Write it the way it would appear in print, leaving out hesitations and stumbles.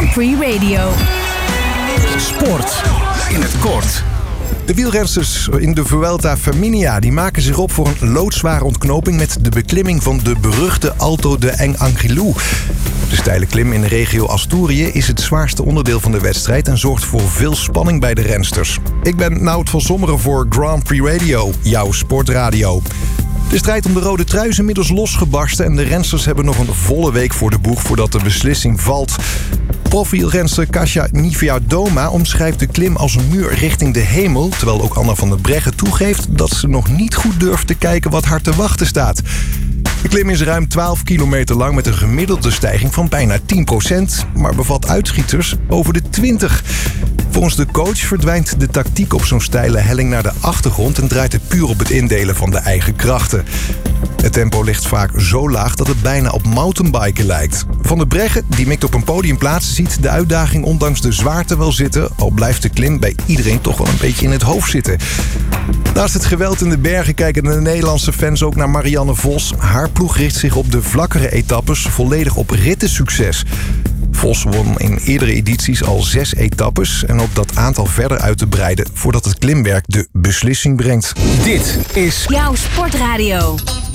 Grand Prix Radio. Sport in het kort. De wielrensters in de Vuelta Flaminia die maken zich op voor een loodzware ontknoping met de beklimming van de beruchte Alto de Engangelú. De steile klim in de regio Asturië is het zwaarste onderdeel van de wedstrijd en zorgt voor veel spanning bij de rensters. Ik ben Nout van Sommeren voor Grand Prix Radio, jouw sportradio. De strijd om de rode trui is inmiddels losgebarsten en de rensters hebben nog een volle week voor de boeg voordat de beslissing valt. Profielrenster Kasia Niewiadoma omschrijft de klim als een muur richting de hemel, terwijl ook Anna van der Breggen toegeeft dat ze nog niet goed durft te kijken wat haar te wachten staat. De klim is ruim 12 kilometer lang met een gemiddelde stijging van bijna 10%, maar bevat uitschieters boven de 20%. Volgens de coach verdwijnt de tactiek op zo'n steile helling naar de achtergrond en draait het puur op het indelen van de eigen krachten. Het tempo ligt vaak zo laag dat het bijna op mountainbiken lijkt. Van der Breggen, die mikt op een podium plaatsen, ziet de uitdaging ondanks de zwaarte wel zitten, al blijft de klim bij iedereen toch wel een beetje in het hoofd zitten. Naast het geweld in de bergen kijken de Nederlandse fans ook naar Marianne Vos. Haar ploeg richt zich op de vlakkere etappes volledig op rittensucces. Vos won in eerdere edities al 6 etappes en hoopt dat aantal verder uit te breiden voordat het klimwerk de beslissing brengt. Dit is Jouw sportradio.